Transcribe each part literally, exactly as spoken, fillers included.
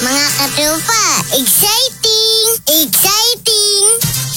Mga katropa, exciting! Exciting!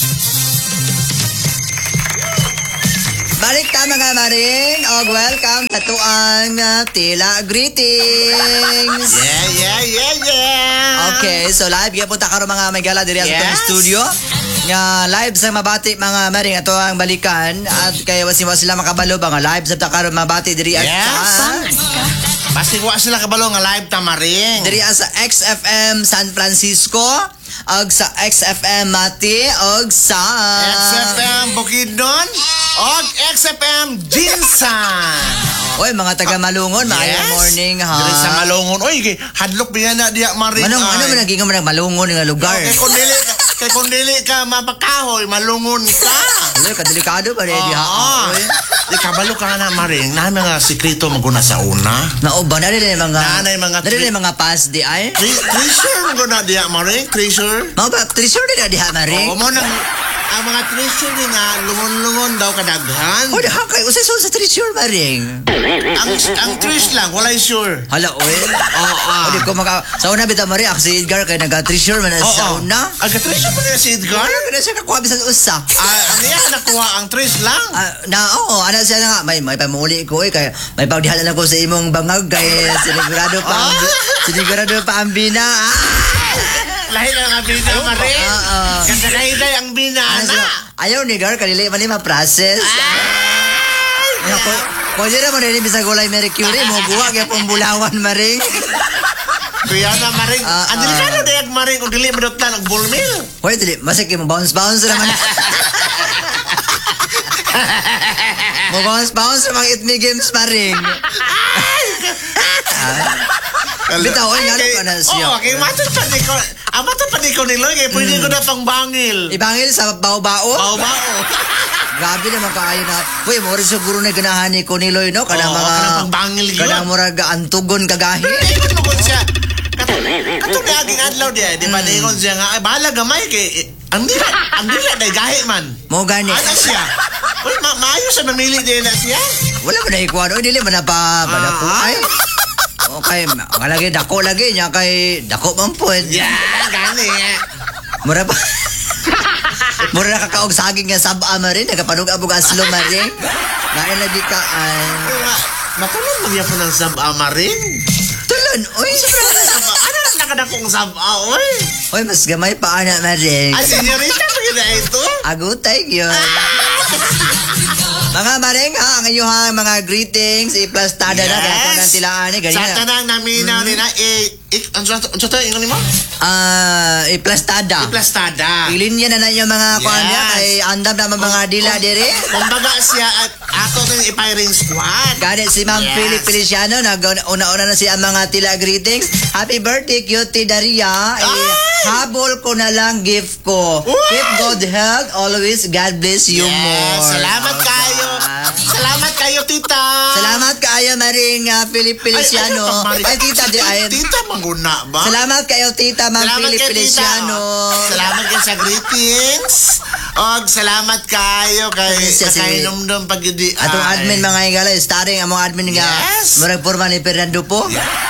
Balik ka mga maring o welcome sa tuang uh, Tila Greetings. Yeah, yeah, yeah, yeah. Okay, so live kaya punta ka rin mga may gala diri sa Yes. itong studio. Nga live sa mabati mga maring ato ang balikan at kaya wasiwa sila makabalo ba nga live sa takaro mabati diri at Yes. sa Basta wa sila kabalo nga live tamaring. diri sa X F M San Francisco og sa X F M Mati og sa X F M Bukidnon og X F M Jinsan. Oy mga taga Malungon, maayong morning ha. Diri sa Malungon. Oy, gi- hadlok biya na diya maring. Manong ano man naging man Malungon nga lugar. Okay, kung dili ka, kay kung dili ka mapakahoy, malungon ka. Ano kadelikado ba rin Oo. ha? Oy. Di kabalo ka na maring. Na mga sikreto maguna sa una. Nauban na rin yung mga Na na yung mga na rin tri- yung mga pass di ay. Tre- Treasure maguna diya maring. Treasure. Mga ba treasure din na diha maring. Oo mo nang ang mga treasure din na lungon-lungon daw kadaghan. Oy diha kay usay sa treasure maring. ang ang trees lang, walay sure. Hala oy. Oo, ah. Oy ko maka sa una bitaw maring ako si Edgar kay naga treasure man na sa una. Ang treasure pa niya si Edgar? Ano kada siya nakuha bisan usa. Ah, ano yan? Nakuha ang trees lang. Ah, na oo, ana siya na nga may may pamuli ko eh kay may pagdihalan ako sa imong bangag kay sinigurado pa ang sinigurado pa ang bina. Ah! Lahi na ang bina, Mare. Oo. Ganda na hiday ang bina, Ano na. siya? Ayaw ni Gar, kanili man ni ma-process. Ano ko? Pwede naman rin bisa gulay Mercury, mo buwag yung pong bulawan maring. Kuya na, Mare. Ah, Ang delikado na yung Mare kung dili madutan ang bullmill. Hoy, dili, masik mo bounce-bounce naman. Mo bounce-bounce mga itmi games maring. Bitaw, oy, nga pa na siya. Oo, kay matod pa ni ko. Ang matod pa ni ko niloy, kaya pwede ko na pang bangil. Ibangil sa bao-bao. Bao-bao. Grabe naman kaayo na. Uy, mo rin siguro na ganahan ni Kuniloy, no? Kanang Oo, mga... kanang pangbangil yun. Kanang murag antugon kagahi. Ingon mo kon siya. Kato na aging adlaw diya, di ba ningon siya nga, ay bahala gamay kay ang dila, ang dila day gahi man. Mo gani. Ana siya. Uy, ma maayo sa mamili din na siya. Wala ba na ikuan? Uy, dili man na pa... Ah, Badako ah. ay. Okay, mga lagi, dako lagi niya kay... Dako man po. Yeah, gani. Mura pa... Mura na kakaog saging nga sab-a marin. Nagapanug-abog aslo marin. Ngayon lagi ka ay... Matulan mo po ng sab-ama rin. Tulan, uy. Ano na nakadakong sab-a, oy? Uy, mas gamay pa ana marin. Ah, senyorita, maganda ito. Agutay yun. Mga maring ha, ang inyong mga greetings, i-plastada na, kaya kung nang tilaan eh, Sa ganyan. tanang naminaw Mm. nila, eh, ik, ang sa ang sa tayo, ingon mo? Ah, i-plastada. Iplastada. Ilinya na na yung mga Yes. kuhan niya, kay andam na mga dila dire. Kumbaga siya at ato ng ipiring squad. Ganit si Ma'am Yes. Philip Feliciano, nag-una-una na siya ang mga tila greetings. Happy birthday, cutie Daria. Eh, Ay! habol ko na lang gift ko. Uy! Keep good health, always. God bless you Yes, more. salamat kayo. Ah. Salamat kayo, tita. Salamat kayo, Maring uh, Philip Feliciano. Ay, Ay, tita, di, ay, Tita, mangguna ba? salamat kayo, tita, Ma'am Salamat Philip kayo, Feliciano. tita. Salamat kayo sa greetings. Og salamat kayo kay Siya si- kakainomdom pagidi. Atong admin mga igala, starring among admin nga, Yes. murag porma ni Fernando po.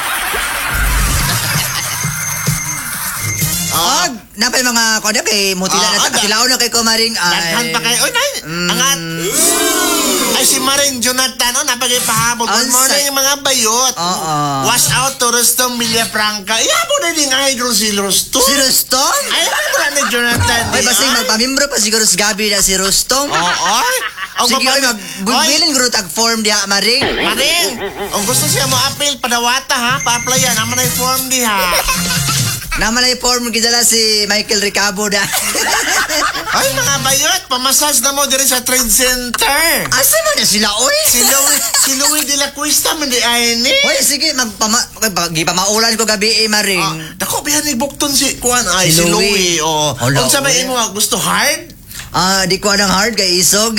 Og, napay mga kanya kay mutila Ah, na ta, aga. katilaw na kay kumaring ay. Daghan pa kayo. Oy, nay. Mm. Ang at... Ay, si Maring Jonathan, oh, napagay pahabol. Good Ang morning, sa- mga bayot. Oo. Wash out to Rustom Villafranca. Iyabo na din ang idol si Rustom. Si Rustom? Ay, ano ba ni Jonathan? Ay, di basta ay? magpamimbro pa siguro si Gabi na si Rustom. Oo, oy. Ang Sige, ay, papag- magbilin guro tag form diha, Maring. Maring, kung gusto siya mo appeal, padawata ha, pa-applyan, naman ay form di ha. Naman ay form gidala si Michael Ricabo da. Ay, mga bayot, pamasas na mo diri sa trade center. Asa man na sila, oy? Si Louie, si Louie de la Cuesta, hindi ay ni. Hoy, sige, magpama... Gipamaulan ko gabi eh, Maring. Ah, dako, bihan ni Bukton si Kuan, ay, Si si, Louie. Louie, oh. Hala, Kung sa may oy. imo, gusto hard? Ah, di ko anang hard kay Isog.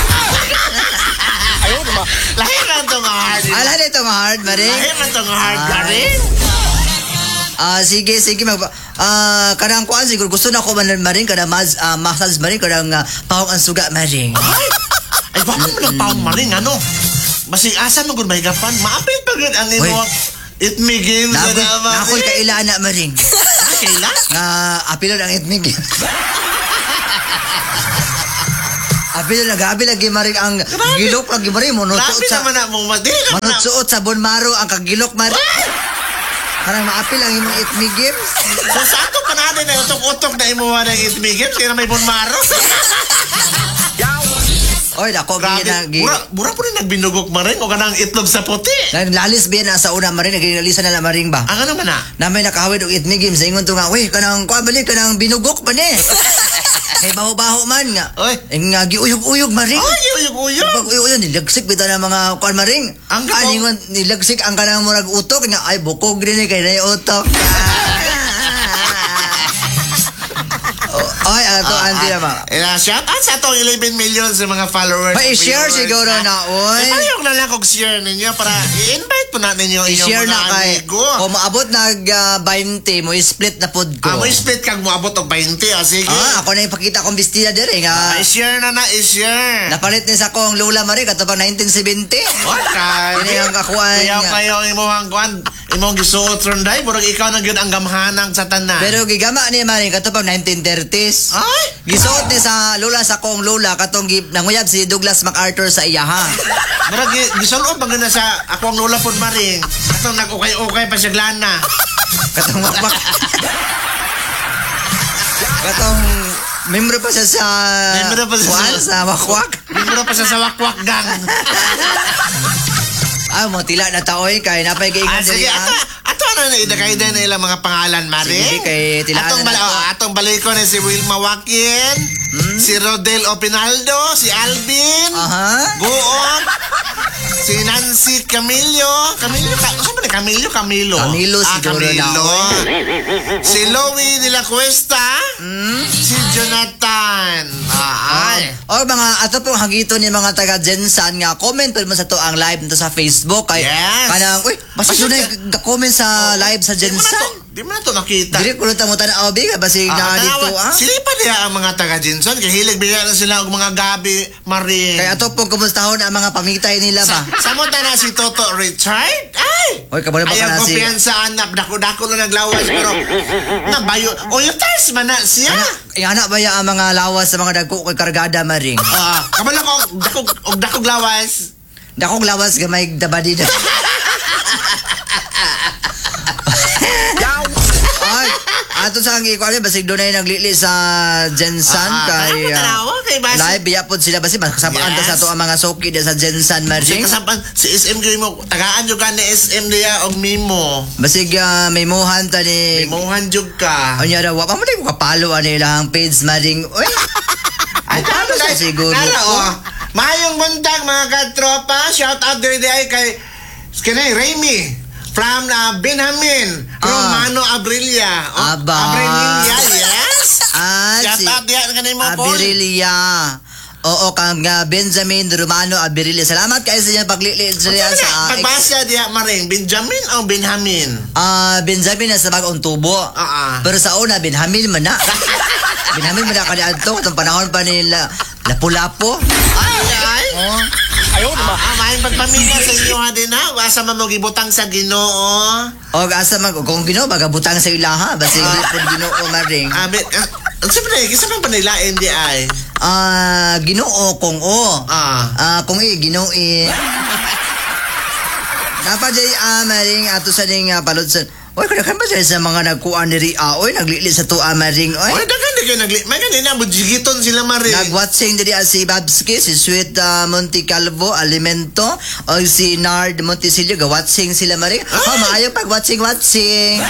Ayaw naman. Lahir na itong hard. Ala na itong hard, Maring. Lahir na itong hard, Ay. Maring. Ah, sige, sige. Mag, ah, kanang kuan, siguro gusto na ko man Maring, kanang mas, ah, massage Maring, kanang uh, pahong ang suga, Maring. Ay, ay, baka mo nagpaong Maring, ano? Basig asa mo gud may gapan. Maapil pa gud ang imo. Hoy. It me games na Nakoy, naman. nakoy kaila na maring. Kaila? Nga apilo ang itmig. Apilo nagabi lagi maring ang gilok lagi maring monotsuot Grabe sa naman na mo. Dili naman na. monotsuot sa bonmaro ang kagilok maring. Karang maapil ang imong itmig games. So sa ato pa natin na utok-utok na imuha ng it me games. Kaya na may bonmaro. Oy, dako Grabe. gi Mura, mura po rin nagbinugok maring o kanang itlog sa puti. lalis biya na sa una maring naginalisan na na maring ba. Ang ano man na? Na may nakahawid og itmig games sa ingon to nga, "Uy, kanang kuan bali kanang binugok pa ni." Kay baho-baho man nga. Oy. Eh, nga giuyog-uyog maring. Ay, uyog-uyog. Pag uyog nilagsik bitaw na mga kuan maring. Ang Ah, gabong- ningon nilagsik ang kanang murag utok nga ay bukog din ni kay na utok. Oh, ay, ato anti na ba? Eh, shout out sa atong eleven million sa mga followers. May i-share viewers, siguro ha? na, oy. Eh, payong na lang kung share ninyo para i-invite po natin yung inyong I-share mga na kay amigo. kung maabot nag uh, twenty mo i-split na pod ko. Ah, mo split kag moabot og twenty, ah, sige. Ah, ako na ipakita kong bestida dire nga. Ah, i-share na na, i-share. Napalit ni sa kong Lola Marie katubang nineteen seventy. Okay. Kini ang kakuan Kaya nga. kayo imong kuan, imong gisuot ronday, murag ikaw na gyud ang gamhanang sa tanan. Pero gigama ni Marie katubang nineteen thirties. Ay! Gisuot ni sa Lola sa kong Lola katong gi- nanguyab si Douglas MacArthur sa iyaha. Murag gi- gisuot bang na sa ako ang lola pod maring. Atong nag-ukay-ukay pa siya glana. Katong wakwak. Katong membro pa siya sa Membro pa siya kuan, sa- sa wakwak. Mura pa siya sa wakwak gang. Ah, mo tila na taoy kay napay Ah, giingon sige, diri. ato, ato na na idakayda na ilang mga pangalan, Mari. Sige, kay tilaan Atong, na bala, nato. oh, atong balikon na si Wilma Wakin, si Rodel Opinaldo, si Alvin, Aha. Guong, si Nancy Camillo, Camillo, ka, ano ba na Camillo? Camilo. Camilo, ah, siguro na, Camilo. Si Louie de la Cuesta, Hmm? si Jonathan. Ah, ay. O mga ato pong hagito ni mga taga Jensan nga comment po mo sa to ang live nito sa Facebook kay Yes. kanang uy basta Basta- dunay comment sa live sa Di mo na Jensan. to, di mo na to nakita. Diri ko ta mo tanaw biga basi Ah, na dito tanawa. ah. Silipan niya ang mga taga Jinson. Kaya hilig bigyan na sila og mga gabi, maring. Kay ato pong kumustahon ang mga pamitay nila ba. Sa mo na si Toto Richard? Ay! Oy kabalo ba Ayaw kana ko si piyansa anak. Dako-dako na naglawas. Pero, nabayo. O yung tars man na siya. ana, eh, ana ba ya ang mga lawas sa mga dagko koy kargada maring. Ah, kabala ko, dako, og dako lawas. Dakong lawas gamay dabadida. Ay, ato sa ang ikuan basig dunay naglili sa Jensan Ah, kay ano mo ah, tanawa? Kay basi. live biya pod sila basi makasabaan ta Yes. sa to ang mga soki di sa Jensan Si maring. kasampan, si S M kayo mo, tagaan yung ka ni S M diya og Mimo. Basig ah, may muhan ta ni Mimuhan jug ka. Anya daw, wa pa mo ko kapalo ani ilang page maring. Oy. Ay, Paano tama siya siguro? Nara, oh. Mayong buntag mga katropa. Shout out diri ay kay kanay Remy from uh, Benjamin Romano Abrilia. Oh, Aba. Abrilia, yes. Ah, Shout si out diyan kanay mo po. Abirilia. Oo, kang ah, Benjamin Romano Abirilia. Salamat kayo sa inyong paglili sa sa ah, ex- Pagbasa diya maring Benjamin o Benjamin. ah, Benjamin na sa bagong tubo. Ah, ah. Pero sa una, Benjamin man na. Benjamin man na kaniadto. Itong panahon pa nila. Lapu-lapo. Ay, ay. Oh. Ayaw na. Ah, maayong pagpamilya sa inyo ha din ha. Wasa man mo gibutang sa Ginoo. O, asa mag, kung ginoo, baga butang sa ilaha. Basta hindi po ginoo maring. Ah, bet, ah, siyempre, kisa man panilain di ay. Ah, ginoo kung o. Ah. Ah, kung i, ginoo i. Dapat jay ah, maring ato sa ning uh, paludson. Oy, kada kan ba dyan sa mga nagkuan ni Ria? Oy, naglili sa tuwa maring. Oy. Oy, dagan di kayo nagli. May kanina, bujigiton sila maring. Nag-watching diri si Babski, si Sweet uh, Monte Calvo, Alimento, o si Nard Montesilio, ga-watching sila maring. Oh, maayo pag-watching-watching.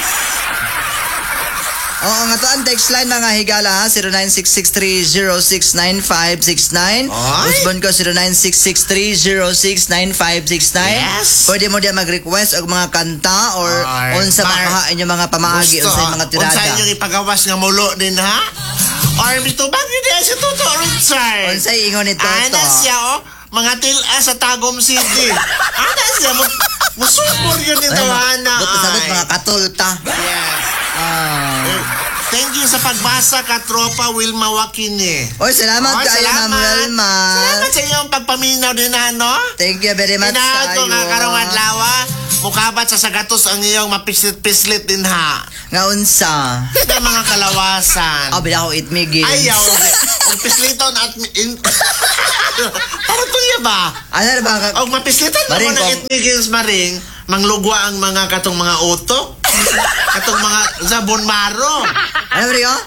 Oo, nga to ang text line mga higala ha, zero nine six six three zero six nine five six nine. Ay. Usbon ko zero nine six six three zero six nine five six nine. Yes. Pwede mo diyan mag-request og mga kanta or Ay. unsa Mar- makaha inyo mga pamaagi Gusto, unsa ah. mga tirada. Unsa inyong ipagawas nga mulo din ha? Or bitubag yun din si Toto Richard. Unsa ingon ni Toto? Ana siya oh, mga tila sa Tagum City. Ana siya, mu- musubol yun ni Tawana. Buto sabot ay. mga katulta. Yes. Ah. Thank you sa pagbasa ka, tropa Wilma Wakine. Oy, salamat Oy, kayo, Ma'am Wilma. Salamat sa inyong pagpaminaw din, ano? Thank you very much Tinaad ko kayo. nga karong adlaw. mukabat sa sagatos ang iyong mapislit-pislit din ha. Nga unsa. Nga mga kalawasan. Oh, bila ko itmigin. Ayaw. Ang pisliton at... In... Parang tuya ba? Ano na ba? O mapislitan mo Maring, ng kung- itmigils maring, manglugwa ang mga katong mga utok, katong mga sabon maro. Ano ba rin, oh?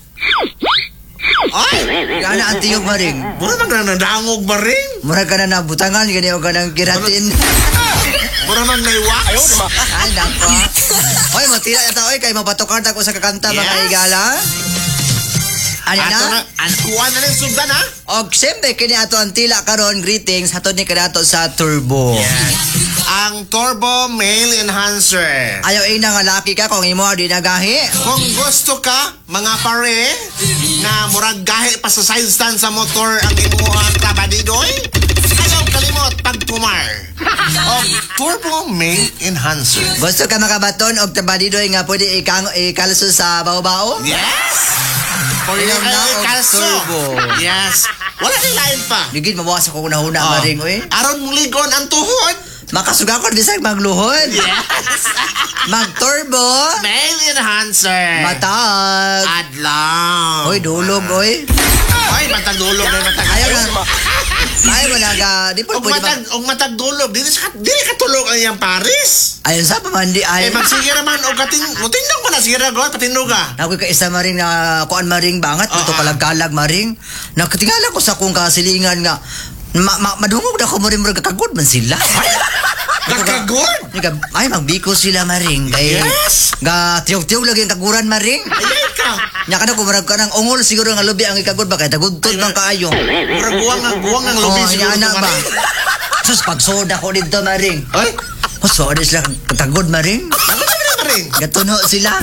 Ay! Gana ang tiyog maring. Mura mag nanadangog maring. Mura ka na nabutangan, ganyan ka ng kiratin. Mura mag naiwax. Ay, nako. Oy, matira na ta, oy, kay mapatukar ta ko sa kakanta, mga Yes. igala. Ano Ato na? na, ang kuha na ng sugdan ha? Og siyempre, kini ato ang tila karon greetings, hatod ni kanato sa Turbo. Ang Turbo Male Enhancer. Ayaw ina nga laki ka kung imo di nagahi. Kung gusto ka, mga pare, na murag gahi pa sa side stand sa motor ang imuhang trabadidoy, ayaw kalimot pagpumar. O Turbo Male Enhancer. Gusto ka makabaton og tabadidoy nga pwede ikang ikalso sa bao-bao? Yes! For Ayaw yung na ay, og kalso. turbo. Yes. Wala din lain pa. Digid mabawas ako una-una Oh. maring oy. Aron mong ligon ang tuhod. Makasuga ko bisag magluhod. Yes. Mag-turbo. Male Enhancer. Matag. Adlaw. Oy, dulog oy. Ay, matag dulog na matag. Ayaw na. Ayaw mo naga. Di po Og pwede matag, mag... og matag dulog. Dili sa dili ka tulog ang iyang Paris. Ayun sa pamandi Eh, ay. magsige naman og katin. Mutindog mo na sige ra god patinog ka. Ako ka isa maring na kuan maring bangat Ah, ito ah. kalag-kalag maring. Nakatingala ko sa kung kasilingan nga ma, ma, madungog na ko maring murag kakagod man sila. Nakagod. Nika, ay magbiko sila maring kay Yes. ga tiyog-tiyog lagi ang kaguran maring. Ayay ka. Nya kada ko murag ka ng ungol siguro nga lubi ang ikagod ba kay tagudtod man kaayo. Murag guwang ang guwang ang lubi Oh, siguro nya ana ba. tumarin. Sus pagsoda ko dito maring. Ay, Oh, soda sila katagod maring. ano ka na rin? Gatuno sila.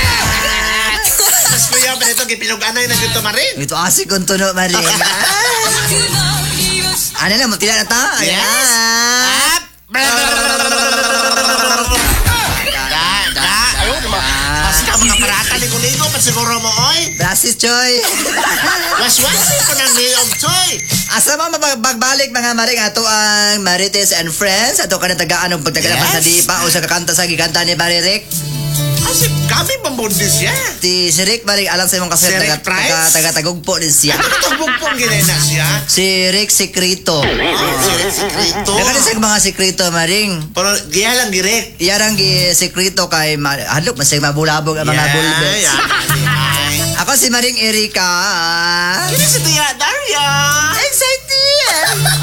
Mas kuya pa nito gipilog-anay na dito marin. Ito asik kung tuno maring. Ano na mo tila na ta? Yes. Ayan. Da, da. Mas ka mga parata ligo-ligo pa siguro mo oy. Brasis Choy. Was-wasin ko ng niyog choy. Asa mo magbalik mga maring ato ang Marites and Friends. Ato ka na tagaan ng pagtagalapan Yes. sa dipa o sa kakanta sa giganta ni Barry Rick. Kasi kami pambundis siya. Si, si Rick maring alam sa imong Si kaset Rick taga, Price? taga, taga tagugpo din siya. Ano ka tugbog-pong ginena siya? Si Rick Secreto. Oh, si Rick Secreto. Nakali sa mga sekreto maring. Pero giya lang direct. Iyarang gi sekreto kay ma- hadlok masay mabulabog ang mga bulbets. Yeah, yeah. Ako si Maring Erika. Kini si Tia Daria. Excited!